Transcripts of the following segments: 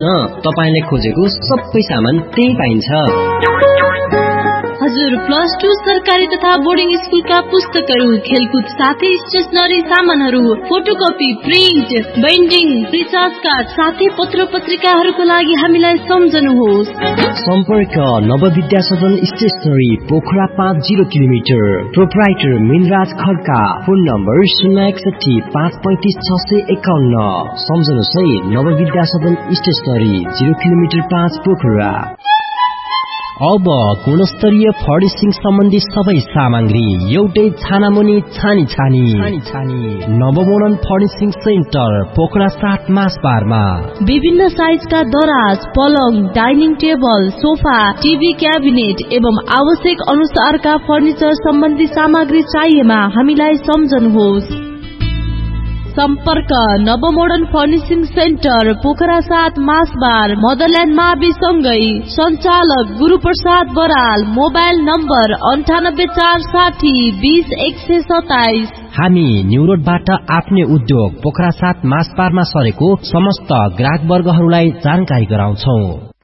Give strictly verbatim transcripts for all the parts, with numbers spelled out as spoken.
तपाईले खोजेको सबै सामान त्यही पाइन्छ। हजुर, प्लस टू सरकारी तथा बोर्डिङ स्कुलका पुस्तकहरू, खेलकुद साथै स्टेशनरी सामानहरू, photocopy, print, binding, recharge card साथै पत्र पत्रिकाहरूको लागि हामीलाई सम्झनुहोस्। सम्पर्क नवविद्या सदन स्टेशनरी, पोखरा पाँच zero kilometre. Proprietor Minraj Khadka. Phone number शून्य एकसठी पाँच पैंतिस छ सय एकाउन्न। सम्झनुहोस् है, नवविद्या सदन स्टेशनरी, जिरो किलोमिटर पाँच, पोखरा। अब गुणस्तरीय फर्निशिङ सम्बन्धी सबै सामग्री एउटै छानामुनि छानी छानी छानी छानी नवमोडर्न फर्निशिङ सेन्टर, पोखरा सात मासबारमा। विभिन्न साइजका दराज, पलङ, dining table, sofa, TV cabinet एवं आवश्यक अनुसारका फर्निचर सम्बन्धी सामग्री चाहिएमा हामीलाई सम्झनुहोस्। सम्पर्क नवमोडर्न फर्निशिङ सेन्टर, पोखरा सात मासबार, मदरल्यान्ड मावि सँगै। सञ्चालक गुरुप्रसाद बराल। मोबाइल नम्बर अन्ठानब्बे चार साठी बीस एक सय सताइस। हामी न्यू रोडबाट आफ्नै उद्योग पोखरा सात मासबारमा सरेको समस्त ग्राहक वर्गहरूलाई जानकारी गराउँछौ।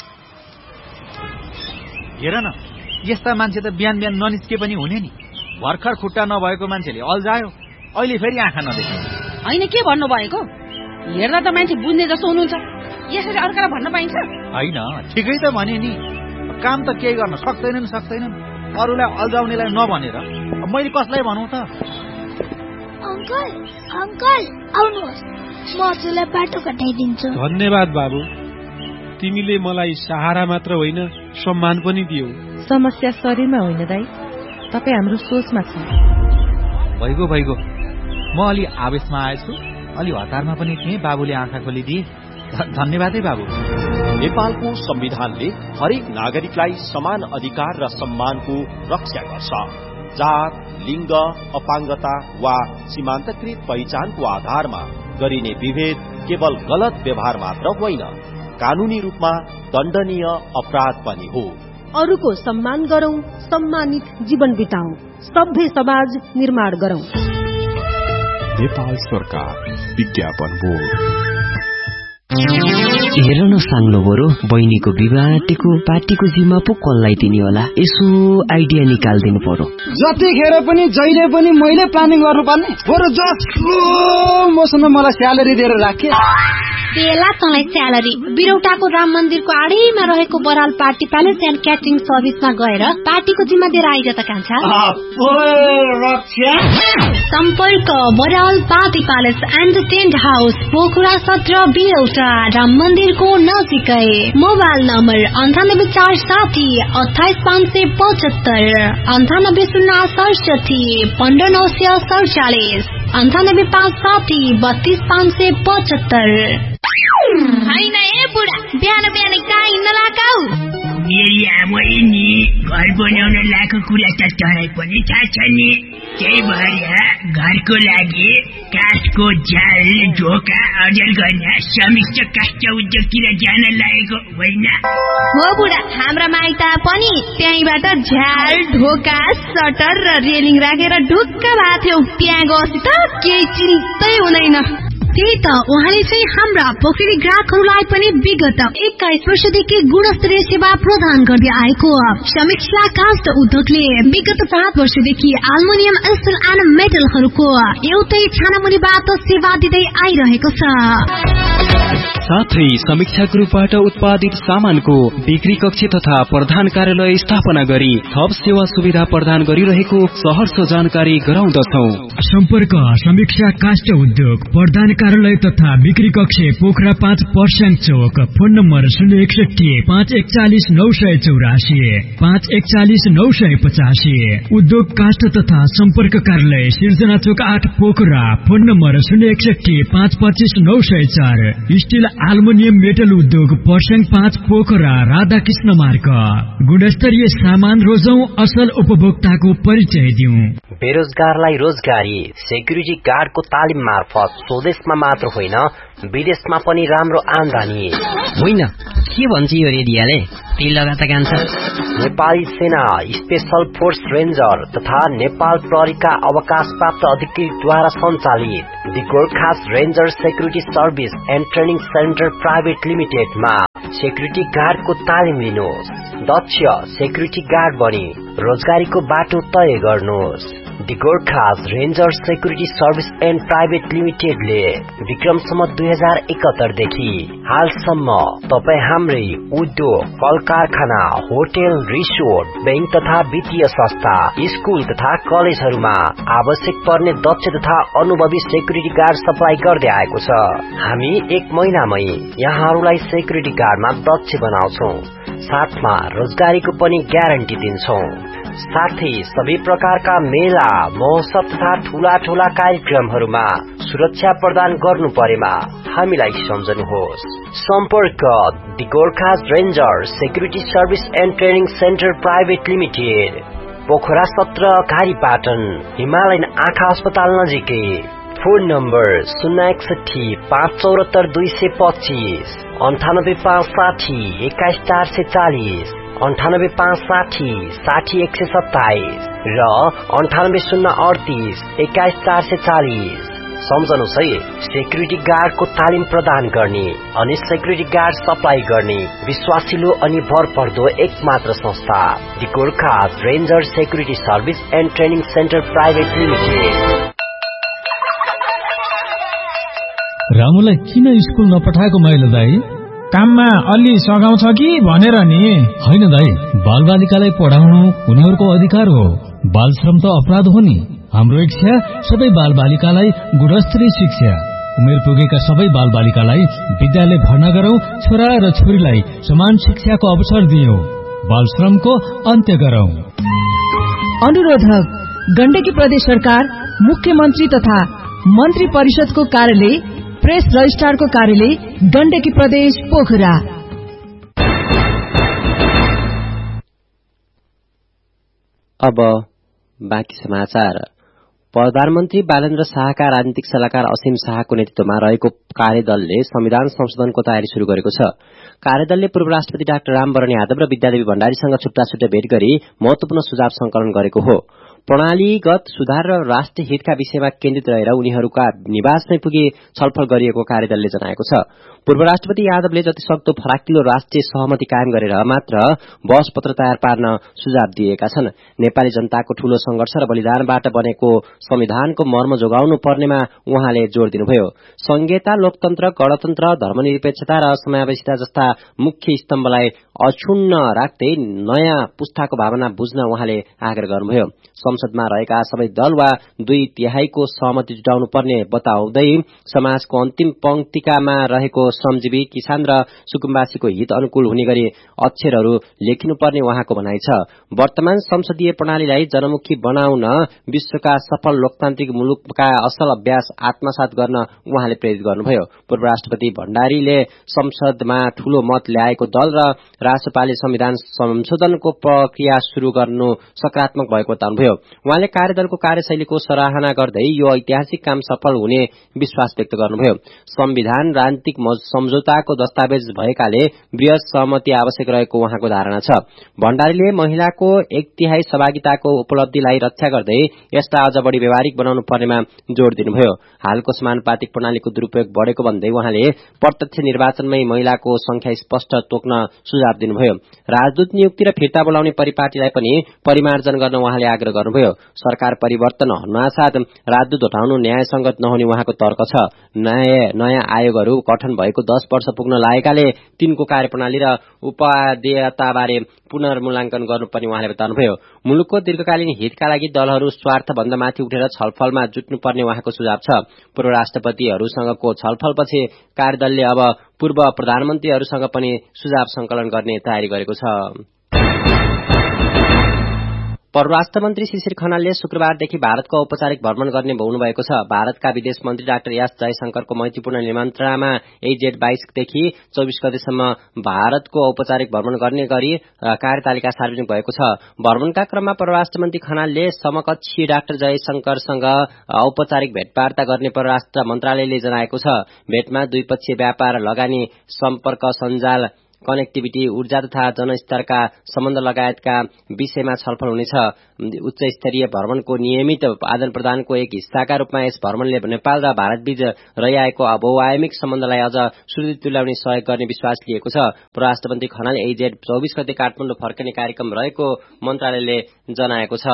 हेर न, यस्ता मान्छे त बिहान बिहान ननिस्के पनि हुने नि। भर्खर खुट्टा नभएको मान्छेले अल्झायो, अहिले फेरि आँखा नदेख्ने। होइन, के भन्नु भएको? हेर्दा त मान्छे बुझ्ने जस्तो हुनुहुन्छ, यसरी अर्कालाई भन्न पाइन्छ? होइन, ठिकै त भने नि। काम त केही गर्न सक्दैनन् सक्दैनन् अरूलाई अल्झाउनेलाई नभनेर मैले कसलाई भनौँ त? अंकल अंकल आउनुहोस्, म हजुरलाई बाटो घटाइदिन्छु। धन्यवाद बाबु, तिमीले मलाई सहारा मात्र होइन सम्मान पनि दियौ। समस्या शरीरमा होइन दाइ, तपाईँ हाम्रो सोचमा छ। भइगयो भइगयो, म अलि आवेशमा आएछु, अलि हतारमा पनि थिएँ, बाबुले आँखा खोलिदिए। धन्यवाद है बाबु। नेपालको संविधानले हरेक नागरिकलाई समान अधिकार र सम्मानको रक्षा गर्छ। जात, लिङ्ग, अपाङ्गता वा सीमान्तकृत पहिचानको आधारमा गरिने विभेद केवल गलत व्यवहार मात्र होइन, कानूनी रूपमा दण्डनीय अपराध पनि हो। अरूको सम्मान गरौं, सम्मानित जीवन बिताउँ, सभ्य समाज निर्माण गरौं। नेपाल सरकार विज्ञापन बोर्ड। हेर न साङ्लो बरु, बहिनीको विवाह आँटेको, पार्टीको जिम्मा पो कसलाई दिने होला? यसो आइडिया निकालिदिनु पर्यो। जतिखेर पनि जहिले पनि मैले प्लानिङ गर्नुपर्ने, बरु जसको मसँग मलाई स्यालेरी दिएर राखे। बेला तँलाई स्यालेरी बिरौटाको राम मन्दिरको आडैमा रहेको Baral party palace and catering सर्भिसमा गएर पार्टीको जिम्मा दिएर आइज त कान्छा। सम्पर्क Baral party palace and tent house, Pokhara सत्र, बिरौटा, राम मन्दिरको नजिकै। मोबाइल नम्बर अन्ठानब्बे चार साठी अठाइस पाँच सय पचहत्तर, अन्ठानब्बे शून्य सडसठी पन्ध्र नौ सय सडचालिस, अन्ठानब्बे पाँच साठी बत्तीस पाँच सय पचहत्तर। होइन ए बुढा, बिहान बिहान कहाँ हिँड्न लागाउ? मेरी आमै नि घर बनाउन लाएको कुरा त तँलाई पनि थाहा छ नि। त्यही भएर घरको लागि काठको जाल, ढोका अर्जन गर्न समिष्ट काष्ठ उद्योगतिर जान लागेको होइन? हो बुढा, हाम्रा माइता पनि त्यहीँबाट झ्याल, ढोका, सटर र रेलिङ राखेर ढुक्क भएको थियौ। त्यहाँ गएपछि त केही चिन्तै हुँदैन। त्यही त उहाँले चाहिँ हाम्रा पोखरी ग्राहकहरूलाई पनि विगत एक्काइस वर्षदेखि गुणस्तरीय सेवा प्रदान गर्दै आएको समीक्षा काष्ठ उद्योगले विगत सात वर्षदेखि एल्युमिनियम, स्टिल एन्ड मेटलहरूको एउटै छानामुनिबाट सेवा दिँदै आइरहेको छ। साथै समीक्षा ग्रुपबाट उत्पादित सामानको बिक्री कक्ष तथा प्रधान कार्यालय स्थापना गरी थप सेवा सुविधा प्रदान गरिरहेको सहर्ष जानकारी गराउँदछौ। सम्पर्क समीक्षा काष्ठ उद्योग, प्रधान कार्यालय तथा बिक्री कक्ष, पोखरा पाँच, पर्स्याङ चौक। फोन नम्बर शून्य एकसठी पाँच एकचालिस नौ सय चौरासी पाँच एकचालिस नौ सय पचासी। उद्योग काष्ठ तथा सम्पर्क कार्यालय सिर्जना चौक आठ, पोखरा। फोन नम्बर शून्य एकसठी पाँच पच्चिस नौ सय चार। स्टिल एल्युमिनियम मेटल उद्योग, पर्स्याङ पाँच, पोखरा। राधाकृष्ण मार्ग। गुणस्तरीय सामान रोजौं, असल उपभोक्ताको परिचय दिउँ। बेरोजगारलाई रोजगारी, सेक्युरिटी गार्डको तालिम मार्फत स्वदेशमा मात्र होइन विदेशमा पनि राम्रो आमदानी। होइन, के भन्छ यो रेडियाले? ती लगाता कान्छ। नेपाली सेना स्पेशल फोर्स रेन्जर तथा नेपाल प्रहरीका अवकाश प्राप्त अधिकृतद्वारा सञ्चालित the Gorkhas ranger security service and training centre private लिमिटेडमा security गार्डको तालिम लिनुहोस्। दक्ष सेक्युरिटी गार्ड बनी रोजगारीको बाटो तय गर्नुहोस्। The Gorkhas ranger security service and private लिमिटेडले विक्रमसम्म दुई हजार एकहत्तर देखि हालसम्म तपाई हाम्रै उद्योग, कल कारखाना, होटल, रिसोर्ट, बैंक तथा वित्तीय संस्था, स्कूल तथा कलेजहरूमा आवश्यक पर्ने दक्ष तथा अनुभवी सेक्युरिटी गार्ड सप्लाई गर्दै आएको छ। हामी एक महिनामै यहाँहरूलाई सेक्युरिटी गार्डमा दक्ष बनाउँछौं, साथमा रोजगारीको पनि ग्यारेन्टी दिन्छौं। साथै सबै प्रकारका मेला, महोत्सव तथा ठूला ठूला कार्यक्रमहरूमा सुरक्षा प्रदान गर्नु परेमा हामीलाई सम्झनुहोस्। सम्पर्क the Gorkhas ranger security service and training centre private limited, Pokhara सत्र, घारीपाटन, हिमालयन आँखा अस्पताल नजिकै। फोन नम्बर शून्य एकसठी पाँच चौरात्तर दुई सय पच्चीस, अन्ठानब्बे पाँच साठी एक्काइस चार सय चालिस, अन्ठानब्बे पाँच साठी साठी एक सय सत्ताइस र अन्ठानब्बे शून्य अडतीस एक्काइस चार सय चालिस। सम्झनुहोस् है, सेक्युरिटी गार्डको तालिम प्रदान गर्ने अनि सेक्युरिटी गार्ड सप्लाई गर्ने विश्वासिलो अनि भरपर्दो एक मात्र संस्था the Gorkhas ranger security service and training centre private limited. रामुलाई किन स्कुल नपठाएको मैले दाई? काममा अलि सघाउँछ कि भनेर नि। होइन दाई, बालबालिकालाई पढाउनु उनीहरूको अधिकार हो। बाल श्रम त अपराध हो नि। हाम्रो इच्छा सबै बालबालिकालाई गुणस्तरीय शिक्षा, उमेर पुगेका सबै बालबालिकालाई विद्यालय भर्ना गरौं, छोरा र छोरीलाई समान शिक्षाको अवसर दियौं, बाल श्रमको अन्त्य गरौं। अनुरोधक गण्डकी प्रदेश सरकार, मुख्यमन्त्री तथा मन्त्री परिषदको कार्यालय, प्रेस रजिस्ट्रारको कार्यालय, गण्डकी प्रदेश, पोखरा। अब बाँकी समाचार। प्रधानमन्त्री बालेन्द्र शाहका राजनीतिक सल्लाहकार असीम शाहको नेतृत्वमा रहेको कार्यदलले संविधान संशोधनको तयारी शुरू गरेको छ। कार्यदलले पूर्व राष्ट्रपति डाक्टर रामवरण यादव र विद्यादेवी भण्डारीसँग छुट्टा छुट्टै भेट गरी महत्वपूर्ण सुझाव संकलन गरेको हो। प्रणालीगत सुधार र राष्ट्रिय हितका विषयमा केन्द्रित रहेर उनीहरूका निवासमै पुगे छलफल गरिएको कार्यदलले जनाएको छ। पूर्व राष्ट्रपति यादवले जतिसक्दो फराकिलो राष्ट्रिय सहमति कायम गरेर मात्र बहस पत्र तयार पार्न सुझाव दिएका छन्। नेपाली जनताको ठूलो संघर्ष र बलिदानबाट बनेको संविधानको मर्म जोगाउनु पर्नेमा उहाँले जोड़ दिनुभयो। संघीयता, लोकतन्त्र, गणतन्त्र, धर्मनिरपेक्षता र समावेशिता जस्ता मुख्य स्तम्भलाई अक्षुण्ण राख्दै नयाँ पुस्ताको भावना बुझ्न उहाँले आग्रह गर्नुभयो। संसदमा रहेका सबै दल वा दुई तिहाईको सहमति जुटाउनु पर्ने बताउँदै समाजको अन्तिम पंक्तिकामा रहेको श्रमजीवी, किसान र सुकुम्बासीको हित अनुकूल हुने गरी अक्षरहरू लेखिनुपर्ने उहाँको भनाइ छ। वर्तमान संसदीय प्रणालीलाई जनमुखी बनाउन विश्वका सफल लोकतान्त्रिक मुलुकका असल अभ्यास आत्मसात गर्न उहाँले प्रेरित गर्नुभयो। पूर्व राष्ट्रपति भण्डारीले संसदमा ठूलो मत ल्याएको दल र राष्ट्रपालले संविधान संशोधनको प्रक्रिया शुरू गर्नु सकारात्मक भएको बताउनुभयो। उहाँले कार्यदलको कार्यशैलीको सराहना गर्दै यो ऐतिहासिक काम सफल हुने विश्वास व्यक्त गर्नुभयो। संविधान राजनीतिक सम्झौताको दस्तावेज भएकाले वृहत सहमति आवश्यक रहेको उहाँको धारणा छ। भण्डारीले महिलाको एक तिहाई सहभागिताको उपलब्धिलाई रक्षा गर्दै यसलाई अझ बढ़ी व्यावहारिक बनाउनु पर्नेमा जोड़ दिनुभयो। हालको समानुपातिक प्रणालीको दुरूपयोग बढ़ेको भन्दै उहाँले प्रत्यक्ष निर्वाचनमै महिलाको संख्या स्पष्ट तोक्न सुझाव दिनुभयो। राजदूत नियुक्ति र फिर्ता बोलाउने परिपाटीलाई पनि परिमार्जन गर्न उहाँले आग्रह गर्नुभयो। सरकार परिवर्तन हुनासाथ राजदूत हटाउनु न्यायसंगत नहुने उहाँको तर्क छ। नयाँ नयाँ आयोगहरू गठन भएको दस वर्ष पुग्न लागेकाले तिनको कार्यप्रणाली र उपादेयताबारे पुनर्मूल्याङ्कन गर्नुपर्ने उहाँले बताउनुभयो। मुलुकको दीर्घकालीन हितका लागि दलहरू स्वार्थ भन्दा माथि उठेर छलफलमा जुट्नुपर्ने उहाँको सुझाव छ। पूर्व राष्ट्रपतिहरूसँगको छलफलपछि कार्यदलले अब पूर्व प्रधानमन्त्रीहरूसँग पनि सुझाव संकलन गर्ने तयारी गरेको छ। परराष्ट्र मन्त्री शिशिर खनालले शुक्रबारदेखि भारतको औपचारिक भ्रमण गर्ने हुनुभएको छ। भारतका विदेश मन्त्री डाक्टर एस जयशंकरको मैत्रीपूर्ण निमन्त्रणामा एजेड बाइसदेखि चौबिस गतेसम्म भारतको औपचारिक भ्रमण गर्ने गरी कार्यतालिका सार्वजनिक भएको छ। भ्रमणका क्रममा परराष्ट्र मन्त्री खनालले समकक्षी डाक्टर जयशंकरसँग औपचारिक भेटवार्ता गर्ने परराष्ट्र मन्त्रालयले जनाएको छ। भेटमा द्विपक्षीय व्यापार, लगानी, सम्पर्क, सञ्जाल कनेक्टिभिटी, ऊर्जा तथा जनस्तरका सम्बन्ध लगायतका विषयमा छलफल हुनेछ। उच्च स्तरीय भ्रमणको नियमित आदान प्रदानको एक हिस्साका रूपमा यस भ्रमणले नेपाल र भारतबीच रहिआएको बहुआयामिक सम्बन्धलाई अझ सुदृढ तुल्याउने सहयोग गर्ने विश्वास लिएको छ। परराष्ट्र मन्त्री खनाल एजेड चौबिस गते काठमाडौँ फर्कने कार्यक्रम रहेको मन्त्रालयले जनाएको छ।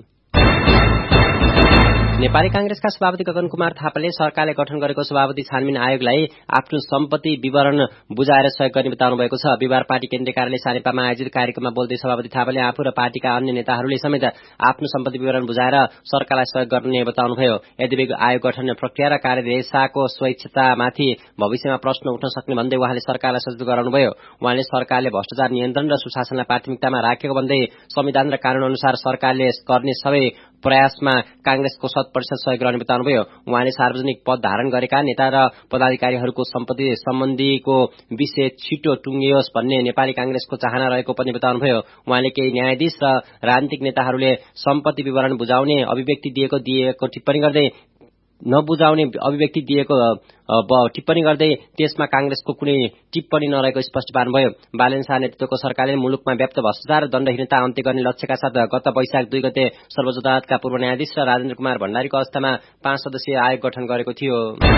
नेपाली कांग्रेसका सभापति गगन कुमार थापाले सरकारले गठन गरेको सभापति छानबिन आयोगलाई आफ्नो सम्पत्ति विवरण बुझाएर सहयोग गर्ने बताउनु भएको छ। बिहिबार पार्टी केन्द्रीय कार्यालय सानेपामा आयोजित कार्यक्रममा बोल्दै सभापति थापाले आफू र पार्टीका अन्य नेताहरूले समेत आफ्नो सम्पत्ति विवरण बुझाएर सरकारलाई सहयोग गर्ने बताउनुभयो। यद्यपि आयोग गठन प्रक्रिया र कार्यदिशाको स्वच्छतामाथि भविष्यमा प्रश्न उठ्न सक्ने भन्दै उहाँले सरकारलाई सचेत गराउनुभयो। उहाँले सरकारले भ्रष्टाचार नियन्त्रण र सुशासनलाई प्राथमिकतामा राखेको भन्दै संविधान र कानून अनुसार सरकारले गर्ने सबै प्रयासमा कांग्रेसको शत प्रतिशत सहयोग रहने बताउनुभयो। उहाँले सार्वजनिक पद धारण गरेका नेता र पदाधिकारीहरूको सम्पत्ति सम्बन्धीको विषय छिटो टुङ्गियोस् भन्ने नेपाली कांग्रेसको चाहना रहेको पनि बताउनुभयो। उहाँले केही न्यायाधीश र राजनीतिक नेताहरूले सम्पत्ति विवरण बुझाउने अभिव्यक्ति दिएको दिएको टिप्पणी गर्दै नबुझाउने अभिव्यक्ति दिएको टिप्पणी गर्दै त्यसमा कांग्रेसको कुनै टिप्पणी नरहेको स्पष्ट पार्नुभयो। बालेन शाह नेतृत्वको सरकारले मुलुकमा व्याप्त भ्रष्टाचार र दण्डहीनता अन्त्य गर्ने लक्ष्यका साथ गत वैशाख दुई गते सर्वोच्च अदालतका पूर्व न्यायाधीश र राजेन्द्र कुमार भण्डारीको अवस्थामा पाँच सदस्यीय आयोग गठन गरेको थियो।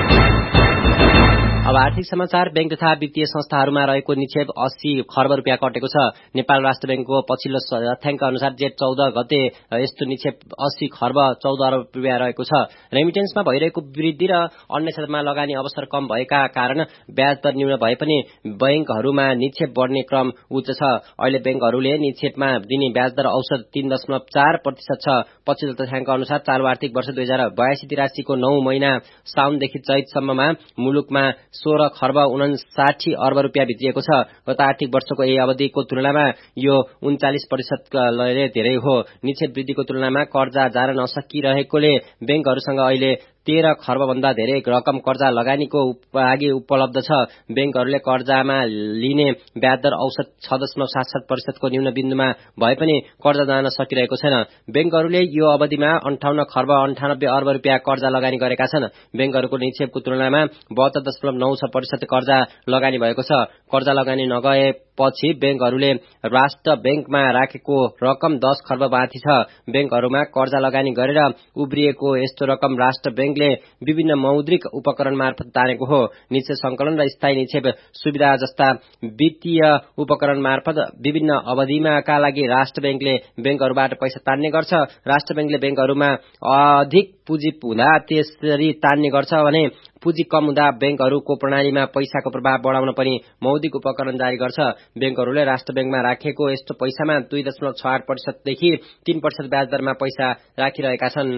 अब आर्थिक समाचार। बैंक तथा वित्तीय संस्थाहरूमा रहेको निक्षेप अस्सी खर्ब रुपियाँ कटेको छ। नेपाल राष्ट्र बैंकको पछिल्लो तथ्याङ्क अनुसार जेठ चौध गते यस्तो निक्षेप अस्सी खर्ब चौध अरब रुपियाँ रहेको छ। रेमिटेन्समा भइरहेको वृद्धि र अन्य क्षेत्रमा लगानी अवसर कम भएका कारण ब्याज दर न्यून भए पनि बैंकहरूमा निक्षेप बढ्ने क्रम उच्च छ। अहिले बैंकहरूले निक्षेपमा दिने ब्याज दर औसत तीन दशमलव चार प्रतिशत छ। पछिल्लो तथ्याङ्क अनुसार चालु आर्थिक वर्ष दुई हजार बयासी तिरासीको नौ महिना साउनदेखि चैतसम्ममा मुलुकमा सोह्र खर्ब उनासाठी अर्ब रुपियाँ भित्रिएको छ। गत आर्थिक वर्षको यही अवधिको तुलनामा यो उन्चालिस प्रतिशतले धेरै हो। निक्षेप वृद्धिको तुलनामा कर्जा जान नसकिरहेकोले बैंकहरूसँग अहिले तेह्र खर्ब भन्दा धेरै रकम कर्जा लगानीको लागि उपलब्ध छ। बैंकहरूले कर्जामा लिने ब्याज दर औसत छ दशमलव सात सात प्रतिशतको न्यून बिन्दुमा भए पनि कर्जा जान सकिरहेको छैन। बैंकहरूले यो अवधिमा अन्ठाउन्न खर्ब अन्ठानब्बे अर्ब रुपियाँ कर्जा लगानी गरेका छन्। बैंकहरूको निक्षेपको तुलनामा बहत्तर दशमलव नौ छ प्रतिशत कर्जा लगानी भएको छ। कर्जा लगानी नगएपछि बैंकहरूले राष्ट्र बैंकमा राखेको रकम दस खर्ब बाँकी छ। बैंकहरूमा कर्जा लगानी गरेर उब्रिएको यस्तो रकम राष्ट्र बैंक विभिन्न मौद्रिक उपकरण मार्फत तानेको हो। निक्षेप संकलन र स्थायी निक्षेप सुविधा जस्ता वित्तीय उपकरण मार्फत विभिन्न अवधिमाका लागि राष्ट्र बैंकले बैंकहरूबाट पैसा तान्ने गर्छ। राष्ट्र बैंकले बैंकहरूमा अधिक पुँजी हुँदा त्यसरी तान्ने गर्छ भने पुँजी कम हुँदा बैंकहरूको प्रणालीमा पैसाको प्रभाव बढाउन पनि मौद्रिक उपकरण जारी गर्छ। बैंकहरूले राष्ट्र बैंकमा राखेको यस्तो पैसामा दुई दशमलव छ आठ प्रतिशतदेखि तीन प्रतिशत ब्याज दरमा पैसा राखिरहेका छन्।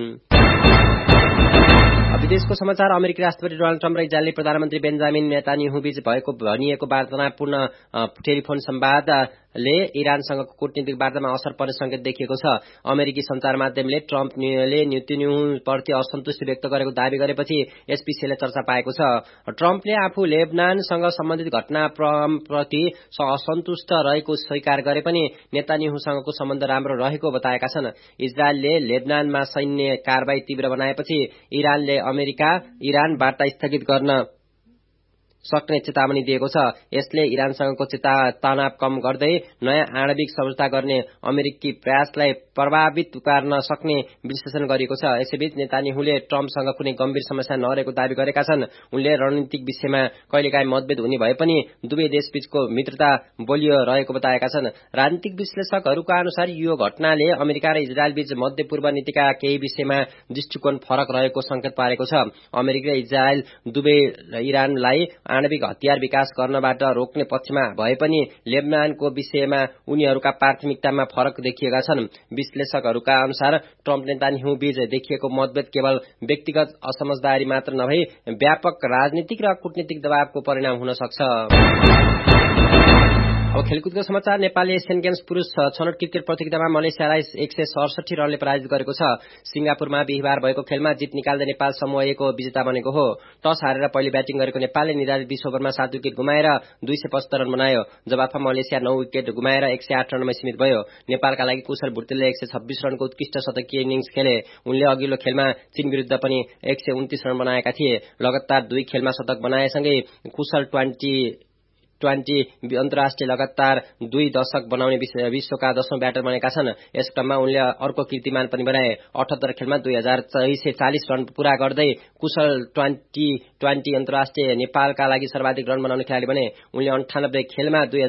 विदेशको समाचार। अमेरिकी राष्ट्रपति डोनाल्ड ट्रम्प र इजरायली प्रधानमन्त्री बेन्जामिन नेतान्याहु बीच भएको भनिएको वार्तापूर्ण टेलिफोन संवादले इरानसँगको कूटनीतिक वार्तामा असर पर्ने संकेत देखिएको छ। अमेरिकी सञ्चार माध्यमले ट्रम्पले नेतान्याहुप्रति असन्तुष्टि व्यक्त गरेको दावी गरेपछि यस विषयले चर्चा पाएको छ। ट्रम्पले आफू लेबनानसँग सम्बन्धित घटनाप्रति असन्तुष्ट रहेको स्वीकार गरे पनि नेतान्याहुसँगको सम्बन्ध राम्रो रहेको बताएका छन्। इजरायलले लेबनानमा सैन्य कारबाही तीव्र बनाएपछि इरानले अमेरिका इरान वार्ता स्थगित गर्न सक्ने चेतावनी दिएको छ। यसले इरानसँगको चेता तनाव कम गर्दै नयाँ आणविक सम्झौता गर्ने अमेरिकी प्रयासलाई प्रभावित पार्न सक्ने विश्लेषण गरिएको छ। यसैबीच नेतान्याहुले ट्रम्पसँग कुनै गम्भीर समस्या नरहेको दावी गरेका छन्। उनले रणनीतिक विषयमा कहिलेकाहीँ मतभेद हुने भए पनि दुवै देशबीचको मित्रता बलियो रहेको बताएका छन्। राजनीतिक विश्लेषकहरूका अनुसार यो घटनाले अमेरिका र इजरायल बीच मध्य पूर्व नीतिका केही विषयमा दृष्टिकोण फरक रहेको संकेत पारेको छ। अमेरिका र इजरायल दुवै इरानलाई आणविक हतियार विकास गर्नबाट रोक्ने पक्षमा भए पनि लेबनानको विषयमा उनीहरूका प्राथमिकतामा फरक देखिएका छन्। विश्लेषकहरूका अनुसार ट्रम्प नेतान्याहु बीच देखिएको मतभेद केवल व्यक्तिगत असमझदारी मात्र नभई व्यापक राजनीतिक र कूटनीतिक दबावको परिणाम हुन सक्छ। अब खेलकुदको समाचार। नेपालले एसियन गेम्स पुरुष छनौट क्रिकेट प्रतियोगितामा मलेसियालाई एक सय सडसठी रनले पराजित गरेको छ। सिंगापुरमा बिहिबार भएको खेलमा जित निकाल्दै नेपाल समूह ए को विजेता बनेको हो। टस हारेर पहिले ब्याटिङ गरेको नेपालले निर्धारित बीस ओभरमा सात विकेट गुमाएर दुई सय पचहत्तर रन बनायो। जवाफमा मलेसिया नौ विकेट गुमाएर एक सय आठ रनमा सीमित भयो। नेपालका लागि कुशल भुर्तेलले एक सय छब्बीस रनको उत्कृष्ट शतकीय इनिङ्स खेले। उनले अघिल्लो खेलमा चीन विरुद्ध पनि एक सय उन्तीस रन बनाएका थिए। लगातार दुई खेलमा शतक बनाएसँगै कुशल ट्वेन्टी ट्वेन्टी अन्तर्राष्ट्रिय लगातार दुई दशक बनाउने विश्वका दशौं ब्याटर बनेका छन्। यस क्रममा उनले अर्को कीर्तिमान पनि बनाए। अठहत्तर खेलमा दुई हजार सय चालिस रन पूरा गर्दै कुशल ट्वेन्टी ट्वेन्टी अन्तर्राष्ट्रिय नेपालका लागि सर्वाधिक रन बनाउने खेलाडी बने। उनले अन्ठानब्बे खेलमा दुई